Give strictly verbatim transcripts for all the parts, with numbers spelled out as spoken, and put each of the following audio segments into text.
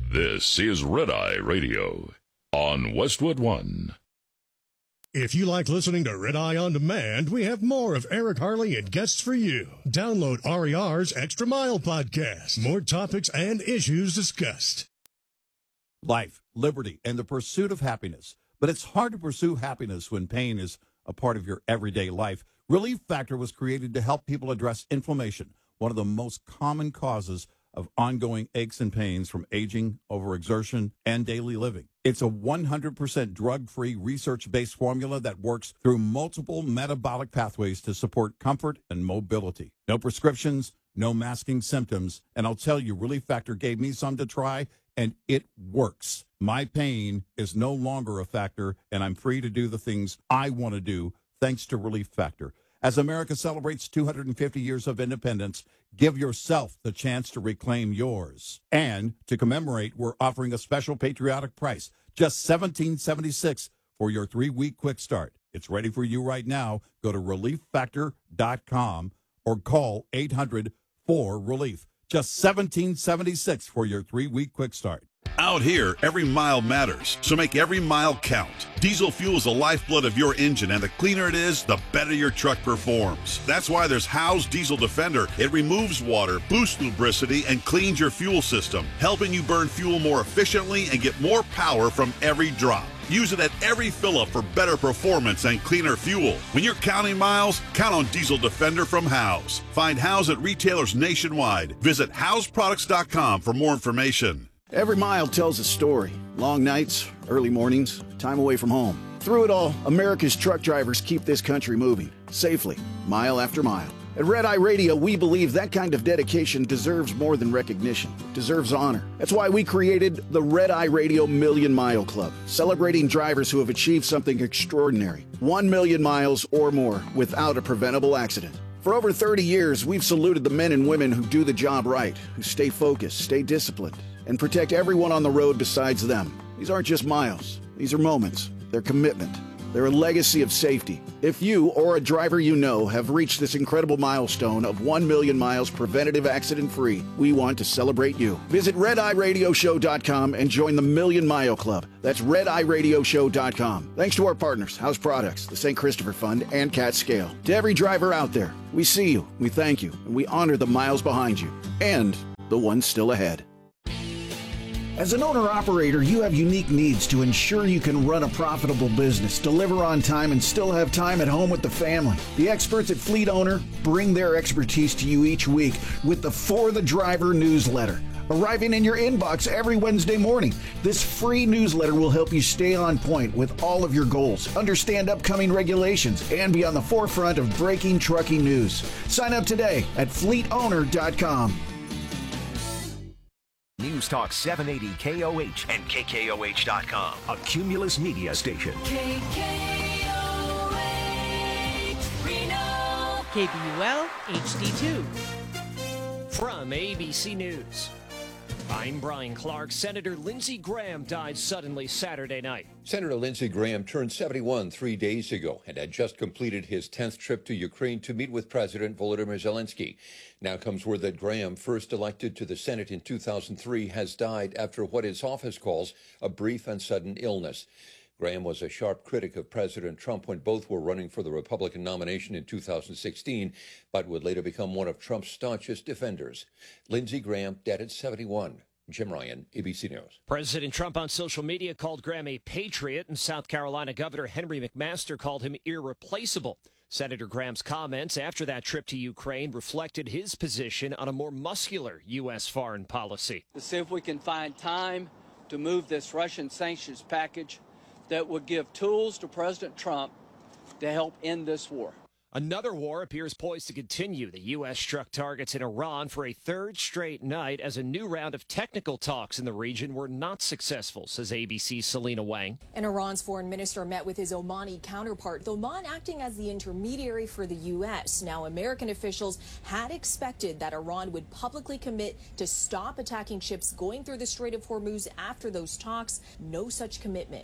This is Red Eye Radio on Westwood One. If you like listening to Red Eye On Demand, we have more of Eric Harley and guests for you. Download R E R's Extra Mile podcast. More topics and issues discussed. Life, liberty, and the pursuit of happiness. But it's hard to pursue happiness when pain is a part of your everyday life. Relief Factor was created to help people address inflammation, one of the most common causes of ongoing aches and pains from aging, overexertion, and daily living. It's a one hundred percent drug-free, research-based formula that works through multiple metabolic pathways to support comfort and mobility. No prescriptions, no masking symptoms, and I'll tell you, Relief Factor gave me some to try, and it works. My pain is no longer a factor, and I'm free to do the things I want to do thanks to Relief Factor. As America celebrates two hundred fifty years of independence, give yourself the chance to reclaim yours. And to commemorate, we're offering a special patriotic price, just seventeen seventy-six for your three-week quick start. It's ready for you right now. Go to relief factor dot com or call eight hundred four relief. Just seventeen seventy-six for your three-week quick start. Out here, every mile matters, so make every mile count. Diesel fuel is the lifeblood of your engine, and the cleaner it is, the better your truck performs. That's why there's Howe's Diesel Defender. It removes water, boosts lubricity, and cleans your fuel system, helping you burn fuel more efficiently and get more power from every drop. Use it at every fill-up for better performance and cleaner fuel. When you're counting miles, count on Diesel Defender from Howe's. Find Howe's at retailers nationwide. Visit Howes Products dot com for more information. Every mile tells a story. Long nights, early mornings, time away from home. Through it all, America's truck drivers keep this country moving, safely, mile after mile. At Red Eye Radio, we believe that kind of dedication deserves more than recognition. It deserves honor. That's why we created the Red Eye Radio Million Mile Club, celebrating drivers who have achieved something extraordinary. One million miles or more without a preventable accident. For over thirty years, we've saluted the men and women who do the job right, who stay focused, stay disciplined, and protect everyone on the road besides them. These aren't just miles. These are moments. They're commitment. They're a legacy of safety. If you or a driver you know have reached this incredible milestone of one million miles preventative accident-free, we want to celebrate you. Visit red eye radio show dot com and join the Million Mile Club. That's red eye radio show dot com. Thanks to our partners, House Products, the Saint Christopher Fund, and Cat Scale. To every driver out there, we see you, we thank you, and we honor the miles behind you and the ones still ahead. As an owner-operator, you have unique needs to ensure you can run a profitable business, deliver on time, and still have time at home with the family. The experts at Fleet Owner bring their expertise to you each week with the For the Driver newsletter, arriving in your inbox every Wednesday morning. This free newsletter will help you stay on point with all of your goals, understand upcoming regulations, and be on the forefront of breaking trucking news. Sign up today at fleet owner dot com. News Talk seven eighty K O H and K K O H dot com, a Cumulus media station. K K O H, Reno. K B U L H D two. From A B C News, I'm Brian Clark. Senator Lindsey Graham died suddenly Saturday night. Senator Lindsey Graham turned seventy-one three days ago and had just completed his tenth trip to Ukraine to meet with President Volodymyr Zelensky. Now comes word that Graham, first elected to the Senate in two thousand three, has died after what his office calls a brief and sudden illness. Graham was a sharp critic of President Trump when both were running for the Republican nomination in two thousand sixteen, but would later become one of Trump's staunchest defenders. Lindsey Graham, dead at seventy-one. Jim Ryan, A B C News. President Trump on social media called Graham a patriot, and South Carolina Governor Henry McMaster called him irreplaceable. Senator Graham's comments after that trip to Ukraine reflected his position on a more muscular U S foreign policy. To see if we can find time to move this Russian sanctions package that would give tools to President Trump to help end this war. Another war appears poised to continue. The U S struck targets in Iran for a third straight night as a new round of technical talks in the region were not successful, says A B C's Selena Wang. And Iran's foreign minister met with his Omani counterpart, Oman acting as the intermediary for the U S. Now, American officials had expected that Iran would publicly commit to stop attacking ships going through the Strait of Hormuz after those talks. No such commitment.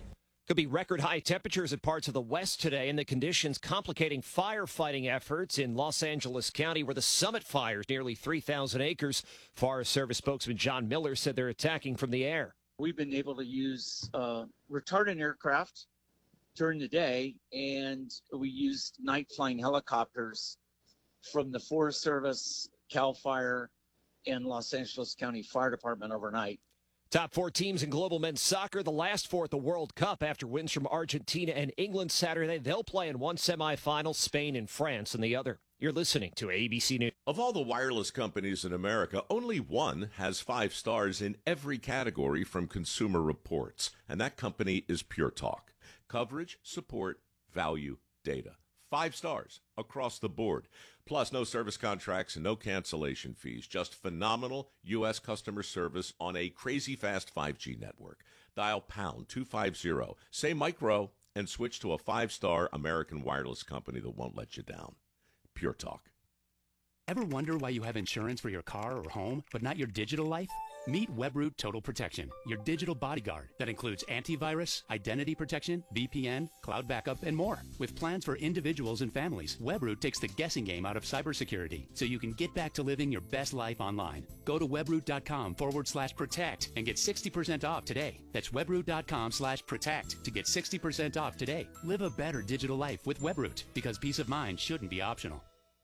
Could be record high temperatures in parts of the west today, and the conditions complicating firefighting efforts in Los Angeles County, where the Summit fires nearly three thousand acres. Forest Service spokesman John Miller said they're attacking from the air. We've been able to use uh, retardant aircraft during the day, and we used night flying helicopters from the Forest Service, CAL FIRE, and Los Angeles County Fire Department overnight. Top four teams in global men's soccer, the last four at the World Cup after wins from Argentina and England Saturday. They'll play in one semifinal, Spain and France in the other. You're listening to A B C News. Of all the wireless companies in America, only one has five stars in every category from Consumer Reports, and that company is Pure Talk. Coverage, support, value, data. Five stars across the board. Plus, no service contracts and no cancellation fees. Just phenomenal U S customer service on a crazy fast five G network. Dial pound two fifty, say micro, and switch to a five-star American wireless company that won't let you down. Pure Talk. Ever wonder why you have insurance for your car or home, but not your digital life? Meet Webroot Total Protection, your digital bodyguard that includes antivirus, identity protection, V P N, cloud backup, and more. With plans for individuals and families, Webroot takes the guessing game out of cybersecurity so you can get back to living your best life online. Go to webroot.com forward slash protect and get sixty percent off today. That's webroot.com slash protect to get sixty percent off today. Live a better digital life with Webroot, because peace of mind shouldn't be optional.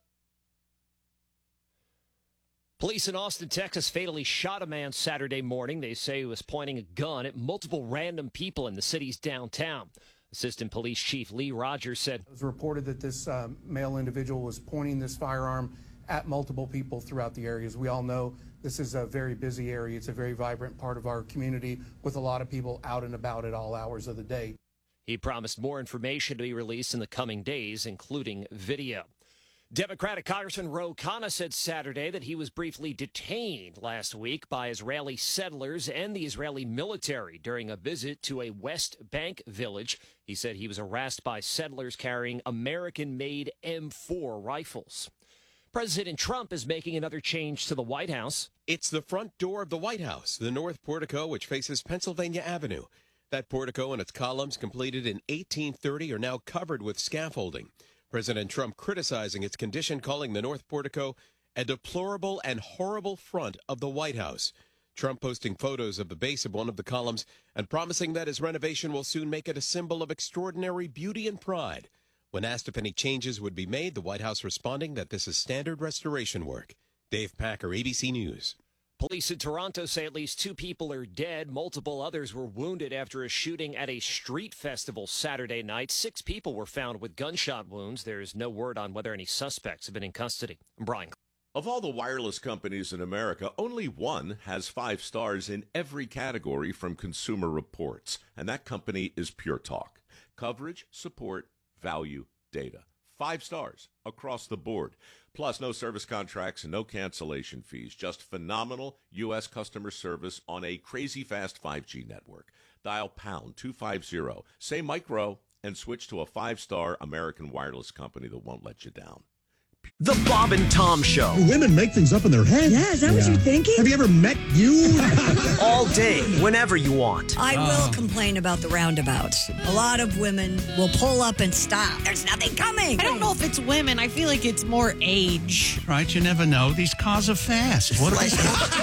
Police in Austin, Texas, fatally shot a man Saturday morning. They say he was pointing a gun at multiple random people in the city's downtown. Assistant Police Chief Lee Rogers said, It was reported that this um, male individual was pointing this firearm at multiple people throughout the area. As we all know, this is a very busy area. It's a very vibrant part of our community with a lot of people out and about at all hours of the day. He promised more information to be released in the coming days, including video. Democratic Congressman Ro Khanna said Saturday that he was briefly detained last week by Israeli settlers and the Israeli military during a visit to a West Bank village. He said he was harassed by settlers carrying American-made M four rifles. President Trump is making another change to the White House. It's the front door of the White House, the north portico, which faces Pennsylvania Avenue. That portico and its columns, completed in eighteen thirty, are now covered with scaffolding. President Trump criticizing its condition, calling the North Portico a deplorable and horrible front of the White House. Trump posting photos of the base of one of the columns and promising that his renovation will soon make it a symbol of extraordinary beauty and pride. When asked if any changes would be made, the White House responding that this is standard restoration work. Dave Packer, A B C News. Police in Toronto say at least two people are dead. Multiple others were wounded after a shooting at a street festival Saturday night. Six people were found with gunshot wounds. There is no word on whether any suspects have been in custody. I'm Brian. Of all the wireless companies in America, only one has five stars in every category from Consumer Reports, and that company is Pure Talk. Coverage, support, value, data. Five stars across the board. Plus, no service contracts and no cancellation fees. Just phenomenal U S customer service on a crazy fast five G network. Dial pound two fifty, say micro, and switch to a five-star American wireless company that won't let you down. The Bob and Tom Show. Do women make things up in their head? Yeah, is that yeah. what you're thinking? Have you ever met you? All day, whenever you want. I uh. will complain about the roundabouts. A lot of women will pull up and stop. There's nothing coming. I don't know if it's women. I feel like it's more age. Right, you never know. These cars are fast. What are they?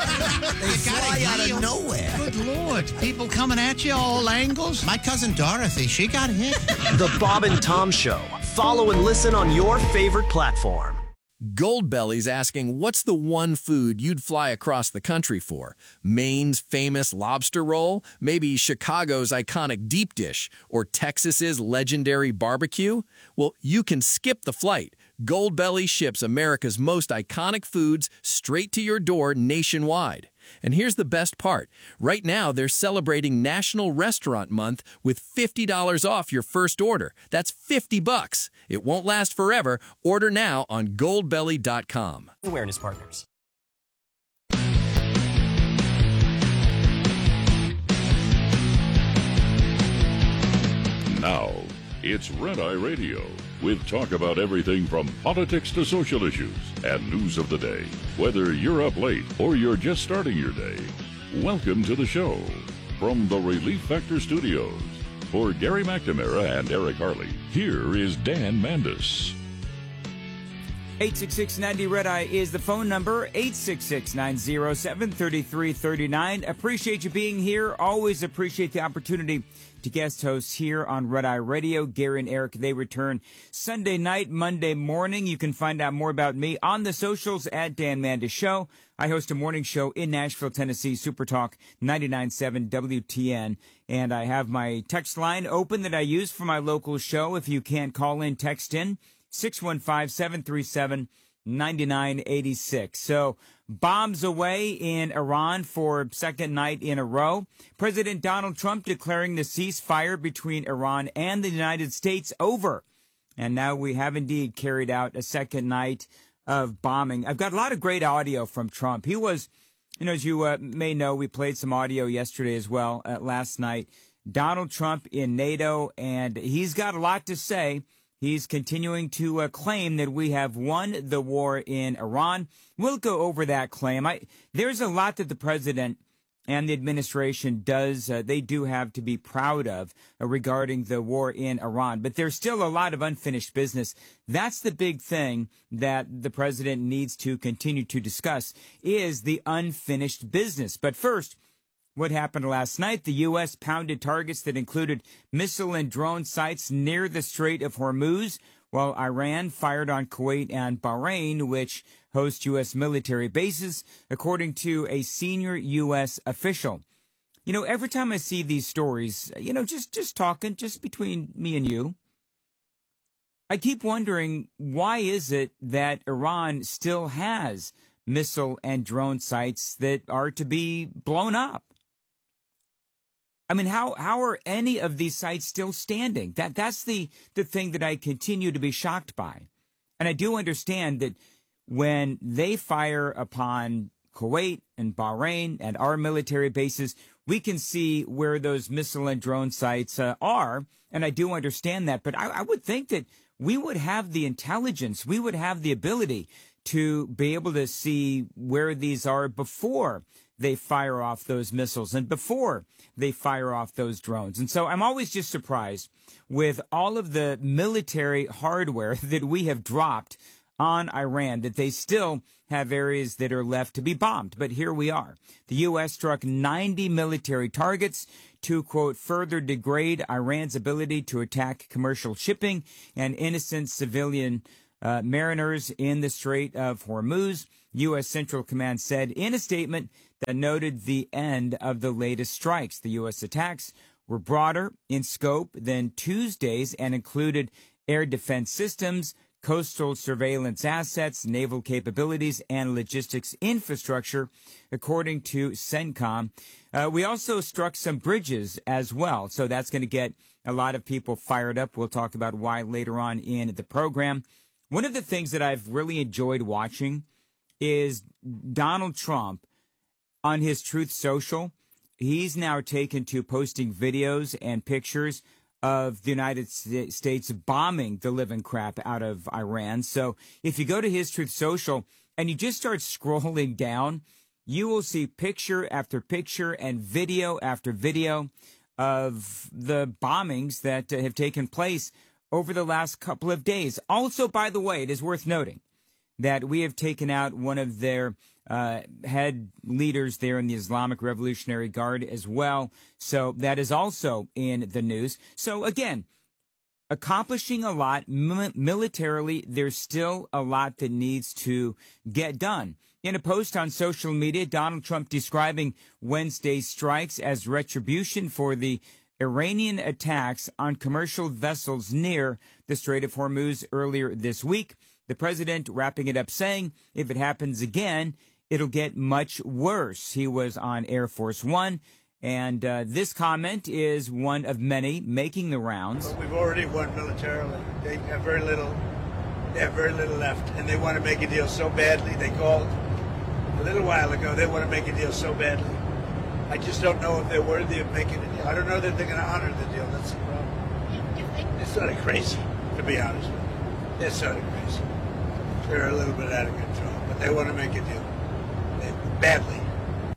They fly out of nowhere. Good Lord. People coming at you all angles. My cousin Dorothy, she got hit. The Bob and Tom Show. Follow and listen on your favorite platform. Goldbelly's asking, what's the one food you'd fly across the country for? Maine's famous lobster roll? Maybe Chicago's iconic deep dish? Or Texas's legendary barbecue? Well, you can skip the flight. Goldbelly ships America's most iconic foods straight to your door nationwide. And here's the best part. Right now, they're celebrating National Restaurant Month with fifty dollars off your first order. That's fifty bucks. It won't last forever. Order now on goldbelly dot com. Awareness Partners. Now, it's Red Eye Radio, with talk about everything from politics to social issues and news of the day. Whether you're up late or you're just starting your day, welcome to the show. From the Relief Factor Studios, For Gary McNamara and Eric Harley, here is Dan Mandis. eight six six ninety Red Eye is the phone number, eight six six, nine oh seven, three three three nine. Appreciate you being here. Always appreciate the opportunity to guest host here on Red Eye Radio. Gary and Eric, they return Sunday night, Monday morning. You can find out more about me on the socials at Dan Mandis Show. I host a morning show in Nashville, Tennessee, Super Talk ninety-nine point seven W T N. And I have my text line open that I use for my local show. If you can't call in, text in. six one five, seven three seven, nine nine eight six. So bombs away in Iran for second night in a row. President Donald Trump declaring the ceasefire between Iran and the United States over. And now we have indeed carried out a second night of bombing. I've got a lot of great audio from Trump. He was, you know, as you uh, may know, we played some audio yesterday as well, uh, last night. Donald Trump in NATO, and he's got a lot to say. He's continuing to uh, claim that we have won the war in Iran. We'll go over that claim. I, there's a lot that the president and the administration does, uh, they do have to be proud of uh, regarding the war in Iran. But there's still a lot of unfinished business. That's the big thing that the president needs to continue to discuss is the unfinished business. But first, what happened last night? The U S pounded targets that included missile and drone sites near the Strait of Hormuz, while Iran fired on Kuwait and Bahrain, which host U S military bases, according to a senior U S official. You know, every time I see these stories, you know, just, just talking, just between me and you, I keep wondering, why is it that Iran still has missile and drone sites that are to be blown up? I mean, how how are any of these sites still standing? That that's the the thing that I continue to be shocked by. And I do understand that when they fire upon Kuwait and Bahrain and our military bases, we can see where those missile and drone sites uh, are. And I do understand that. But I, I would think that we would have the intelligence, we would have the ability to be able to see where these are before they fire off those missiles and before they fire off those drones. And so I'm always just surprised with all of the military hardware that we have dropped on Iran, that they still have areas that are left to be bombed. But here we are. The U S struck ninety military targets to, quote, further degrade Iran's ability to attack commercial shipping and innocent civilian uh, mariners in the Strait of Hormuz. U S Central Command said in a statement that noted the end of the latest strikes. The U S attacks were broader in scope than Tuesday's and included air defense systems, coastal surveillance assets, naval capabilities, and logistics infrastructure, according to CENTCOM. Uh, we also struck some bridges as well, so that's going to get a lot of people fired up. We'll talk about why later on in the program. One of the things that I've really enjoyed watching is Donald Trump on his Truth Social. He's now taken to posting videos and pictures of the United States bombing the living crap out of Iran. So if you go to his Truth Social and you just start scrolling down, you will see picture after picture and video after video of the bombings that uh, have taken place over the last couple of days. Also, by the way, it is worth noting that we have taken out one of their uh, head leaders there in the Islamic Revolutionary Guard as well. So that is also in the news. So again, accomplishing a lot M- militarily. There's still a lot that needs to get done. In a post on social media, Donald Trump describing Wednesday's strikes as retribution for the Iranian attacks on commercial vessels near the Strait of Hormuz earlier this week. The president wrapping it up saying, if it happens again, it'll get much worse. He was on Air Force One, and uh, this comment is one of many making the rounds. We've already won militarily. They have very little. They have very little left, and they want to make a deal so badly. They called a little while ago. They want to make a deal so badly. I just don't know if they're worthy of making a deal. I don't know that they're going to honor the deal. That's the problem. They're sort of crazy, to be honest with you. They're sort of crazy. They're a little bit out of control, but they want to make a deal. They, badly.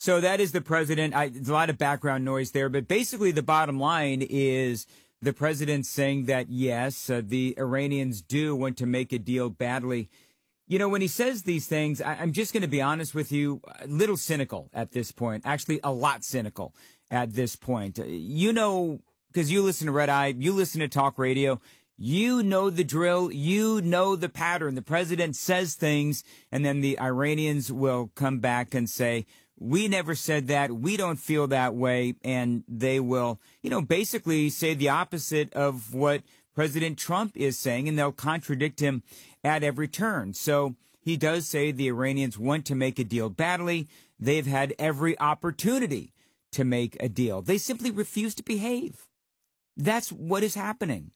So that is the president. I, there's a lot of background noise there, but basically the bottom line is the president saying that, yes, uh, the Iranians do want to make a deal badly. You know, when he says these things, I, I'm just going to be honest with you, a little cynical at this point, actually a lot cynical at this point. You know, because you listen to Red Eye, you listen to talk radio, you know the drill, you know the pattern. The president says things, and then the Iranians will come back and say, we never said that, we don't feel that way, and they will, you know, basically say the opposite of what President Trump is saying, and they'll contradict him at every turn. So he does say the Iranians want to make a deal badly. They've had every opportunity to make a deal. They simply refuse to behave. That's what is happening.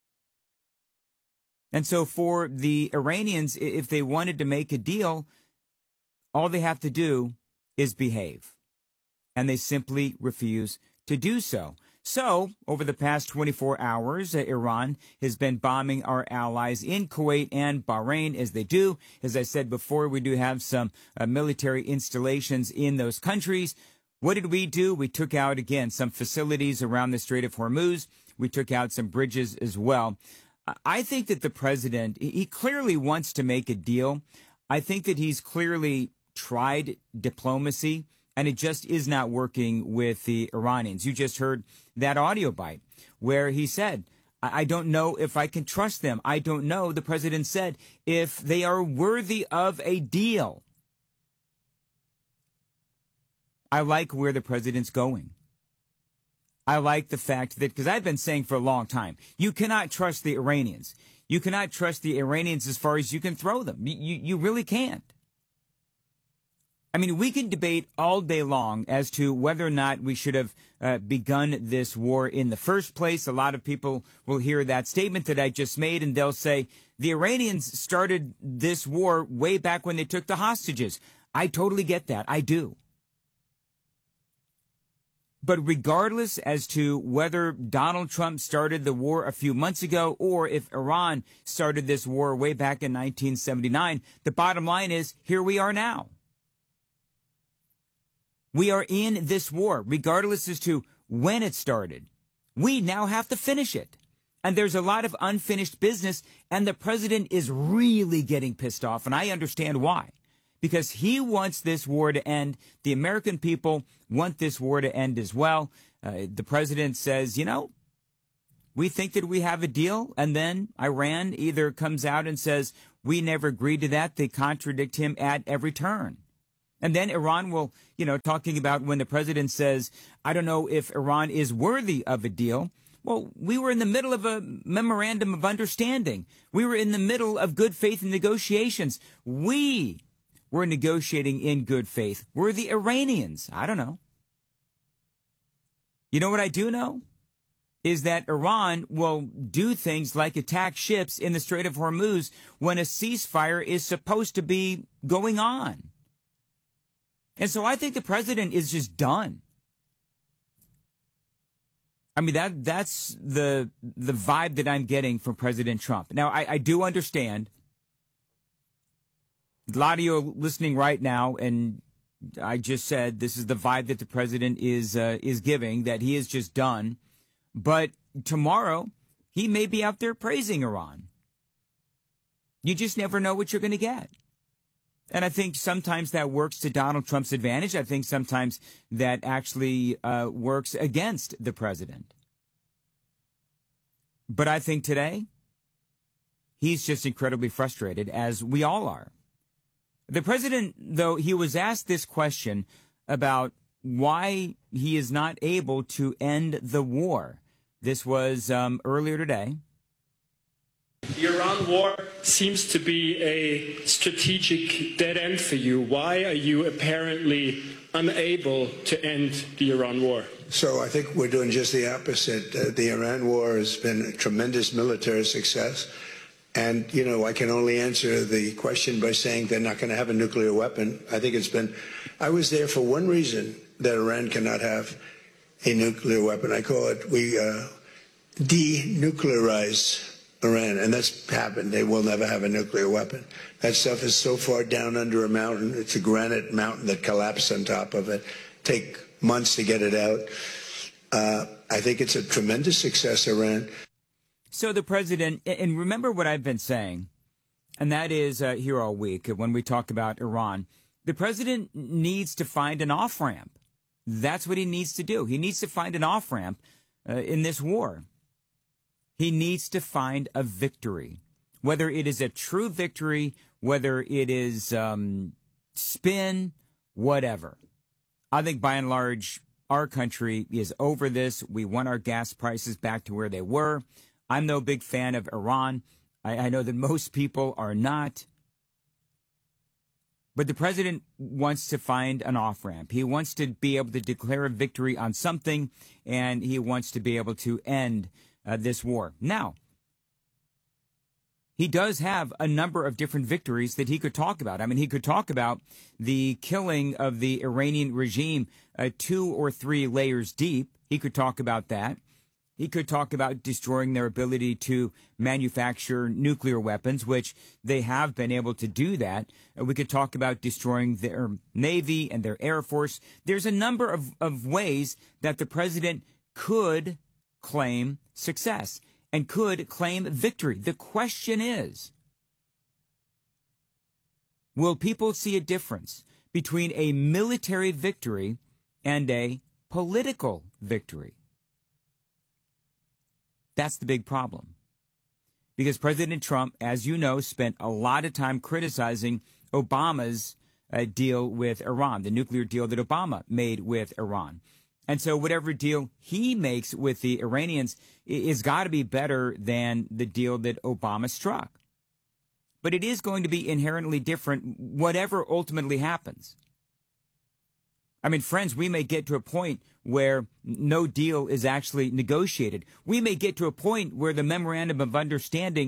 And so for the Iranians, if they wanted to make a deal, all they have to do is behave. And they simply refuse to do so. So, over the past twenty-four hours, uh, Iran has been bombing our allies in Kuwait and Bahrain, as they do. As I said before, we do have some uh, military installations in those countries. What did we do? We took out, again, some facilities around the Strait of Hormuz. We took out some bridges as well. I think that the president, he clearly wants to make a deal. I think that he's clearly tried diplomacy, and it just is not working with the Iranians. You just heard that audio bite where he said, I don't know if I can trust them. I don't know, the president said, if they are worthy of a deal. I like where the president's going. I like the fact that, because I've been saying for a long time, you cannot trust the Iranians. You cannot trust the Iranians as far as you can throw them. You, you really can't. I mean, we can debate all day long as to whether or not we should have uh, begun this war in the first place. A lot of people will hear that statement that I just made, and they'll say, the Iranians started this war way back when they took the hostages. I totally get that. I do. But regardless as to whether Donald Trump started the war a few months ago or if Iran started this war way back in nineteen seventy-nine, the bottom line is, here we are now. We are in this war, regardless as to when it started. We now have to finish it. And there's a lot of unfinished business, and the president is really getting pissed off, and I understand why. Because he wants this war to end. The American people want this war to end as well. Uh, the president says, you know, we think that we have a deal, and then Iran either comes out and says, we never agreed to that. They contradict him at every turn. And then Iran will, you know, talking about when the president says, I don't know if Iran is worthy of a deal. Well, we were in the middle of a memorandum of understanding. We were in the middle of good faith negotiations. We were negotiating in good faith. We're the Iranians. I don't know. You know what I do know? Is that Iran will do things like attack ships in the Strait of Hormuz when a ceasefire is supposed to be going on. And so I think the president is just done. I mean, that that's the the vibe that I'm getting from President Trump. Now, I, I do understand. A lot of you are listening right now, and I just said this is the vibe that the president is uh, is giving, that he is just done. But tomorrow, he may be out there praising Iran. You just never know what you're going to get. And I think sometimes that works to Donald Trump's advantage. I think sometimes that actually uh, works against the president. But I think today, he's just incredibly frustrated, as we all are. The president, though, he was asked this question about why he is not able to end the war. This was um, earlier today. The Iran war seems to be a strategic dead end for you. Why are you apparently unable to end the Iran war? So I think we're doing just the opposite. Uh, the Iran war has been a tremendous military success. And, you know, I can only answer the question by saying they're not going to have a nuclear weapon. I think it's been, I was there for one reason that Iran cannot have a nuclear weapon. I call it, we uh, denuclearize Iran, and that's happened. They will never have a nuclear weapon. That stuff is so far down under a mountain. It's a granite mountain that collapsed on top of it. take months to get it out. Uh, I think it's a tremendous success, Iran. So the president, and remember what I've been saying, and that is uh, here all week when we talk about Iran, the president needs to find an off-ramp. That's what he needs to do. He needs to find an off-ramp uh, in this war. He needs to find a victory, whether it is a true victory, whether it is um, spin, whatever. I think by and large, our country is over this. We want our gas prices back to where they were. I'm no big fan of Iran. I, I know that most people are not. But the president wants to find an off-ramp. He wants to be able to declare a victory on something, and he wants to be able to end uh, this war. Now, he does have a number of different victories that he could talk about. I mean, he could talk about the killing of the Iranian regime uh, two or three layers deep. He could talk about that. He could talk about destroying their ability to manufacture nuclear weapons, which they have been able to do that. We could talk about destroying their Navy and their Air Force. There's a number of, of ways that the president could claim success and could claim victory. The question is, will people see a difference between a military victory and a political victory? That's the big problem. Because President Trump, as you know, spent a lot of time criticizing Obama's uh, deal with Iran, the nuclear deal that Obama made with Iran. And so whatever deal he makes with the Iranians is got to be better than the deal that Obama struck. But it is going to be inherently different, whatever ultimately happens. I mean, friends, we may get to a point where no deal is actually negotiated. We may get to a point where the memorandum of understanding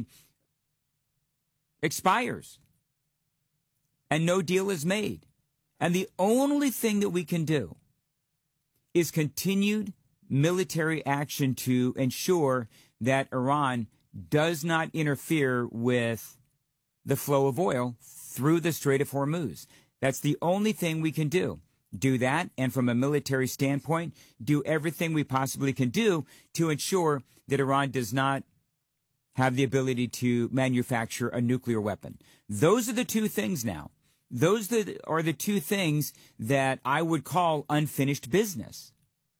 expires and no deal is made. And the only thing that we can do is continued military action to ensure that Iran does not interfere with the flow of oil through the Strait of Hormuz. That's the only thing we can do. Do that, and from a military standpoint, do everything we possibly can do to ensure that Iran does not have the ability to manufacture a nuclear weapon. Those are the two things now. Those are the two things that I would call unfinished business.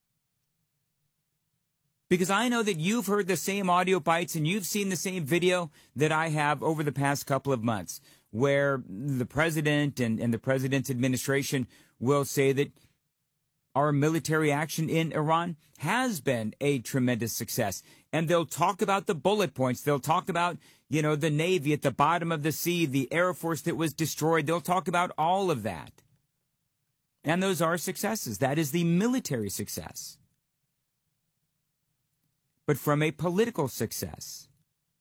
Because I know that you've heard the same audio bites and you've seen the same video that I have over the past couple of months, where the president and, and the president's administration will say that our military action in Iran has been a tremendous success. And they'll talk about the bullet points. They'll talk about, you know, the Navy at the bottom of the sea, the Air Force that was destroyed. They'll talk about all of that. And those are successes. That is the military success. But from a political success,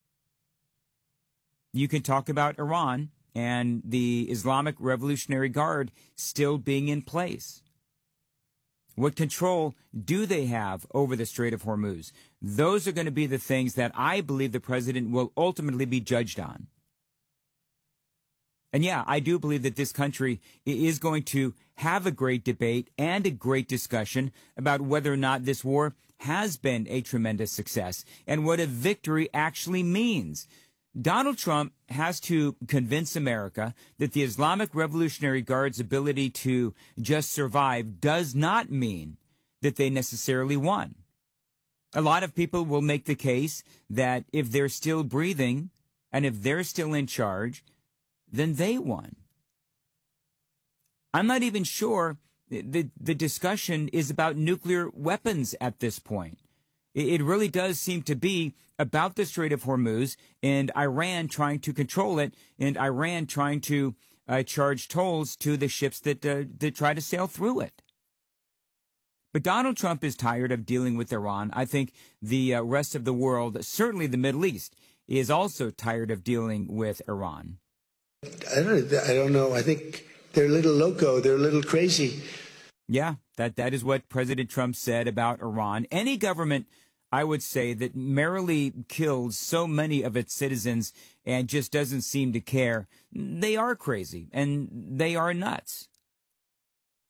you can talk about Iran and the Islamic Revolutionary Guard still being in place. What control do they have over the Strait of Hormuz? Those are going to be the things that I believe the president will ultimately be judged on. And yeah, I do believe that this country is going to have a great debate and a great discussion about whether or not this war has been a tremendous success and what a victory actually means. Donald Trump has to convince America that the Islamic Revolutionary Guard's ability to just survive does not mean that they necessarily won. A lot of people will make the case that if they're still breathing and if they're still in charge, then they won. I'm not even sure the, the discussion is about nuclear weapons at this point. It really does seem to be about the Strait of Hormuz and Iran trying to control it and Iran trying to uh, charge tolls to the ships that, uh, that try to sail through it. But Donald Trump is tired of dealing with Iran. I think the uh, rest of the world, certainly the Middle East, is also tired of dealing with Iran. I don't, I don't know. I think they're a little loco. They're a little crazy. Yeah, that, that is what President Trump said about Iran. Any government, I would say, that merrily kills so many of its citizens and just doesn't seem to care, they are crazy and they are nuts.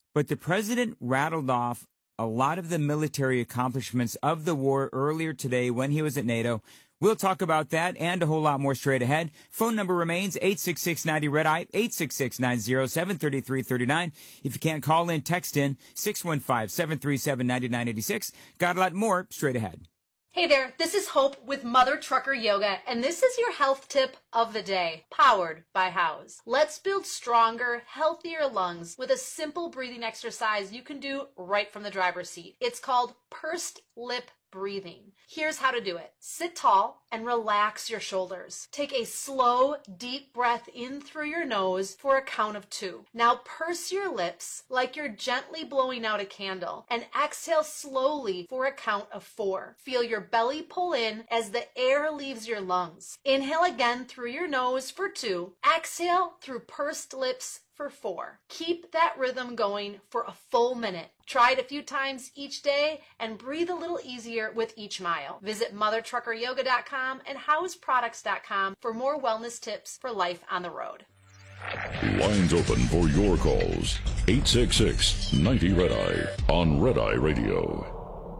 But the president rattled off a lot of the military accomplishments of the war earlier today when he was at NATO. We'll talk about that and a whole lot more straight ahead. Phone number remains eight six six, ninety, red I, eight six six, nine oh seven, three three three nine. If you can't call in, text in six one five, seven three seven, nine nine eight six. Got a lot more straight ahead. Hey there, this is Hope with Mother Trucker Yoga, and this is your health tip of the day, powered by House. Let's build stronger, healthier lungs with a simple breathing exercise you can do right from the driver's seat. It's called pursed lip breathing. Here's how to do it. Sit tall and relax your shoulders. Take a slow, deep breath in through your nose for a count of two. Now purse your lips like you're gently blowing out a candle and exhale slowly for a count of four. Feel your belly pull in as the air leaves your lungs. Inhale again through your nose for two. Exhale through pursed lips for four. Keep that rhythm going for a full minute. Try it a few times each day and breathe a little easier with each mile. Visit mother trucker yoga dot com and house products dot com for more wellness tips for life on the road. Lines open for your calls. eight six six, ninety, red I on Red Eye Radio.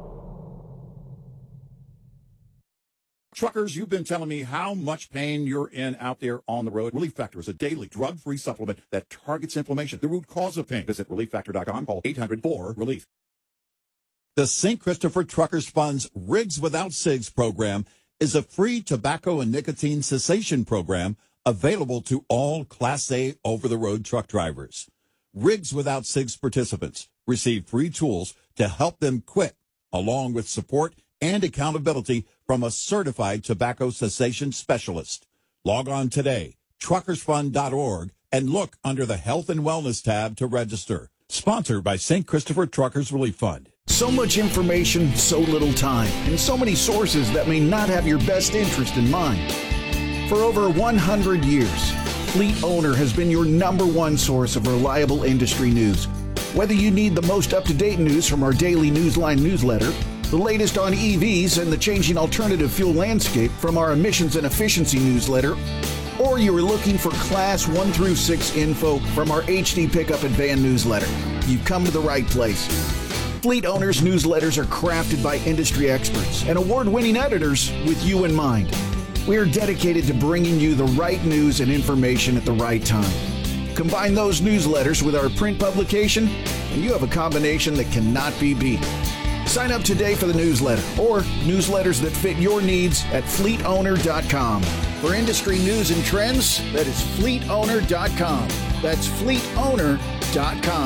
Truckers, you've been telling me how much pain you're in out there on the road. Relief Factor is a daily drug-free supplement that targets inflammation, the root cause of pain. Visit relief factor dot com, call eight hundred, four, relief. The Saint Christopher Truckers Fund's Rigs Without Cigs program is a free tobacco and nicotine cessation program available to all Class A over-the-road truck drivers. Rigs Without Cigs participants receive free tools to help them quit, along with support and accountability from a certified tobacco cessation specialist. Log on today, truckers fund dot org, and look under the Health and Wellness tab to register. Sponsored by Saint Christopher Truckers Relief Fund. So much information, so little time, and so many sources that may not have your best interest in mind. For over one hundred years, Fleet Owner has been your number one source of reliable industry news. Whether you need the most up-to-date news from our daily Newsline newsletter, the latest on E Vs and the changing alternative fuel landscape from our emissions and efficiency newsletter, or you are looking for Class one through six info from our H D Pickup and Van newsletter, you've come to the right place. Fleet Owners newsletters are crafted by industry experts and award-winning editors with you in mind. We are dedicated to bringing you the right news and information at the right time. Combine those newsletters with our print publication, and you have a combination that cannot be beat. Sign up today for the newsletter or newsletters that fit your needs at fleet owner dot com. For industry news and trends, that is fleet owner dot com. That's fleet owner dot com.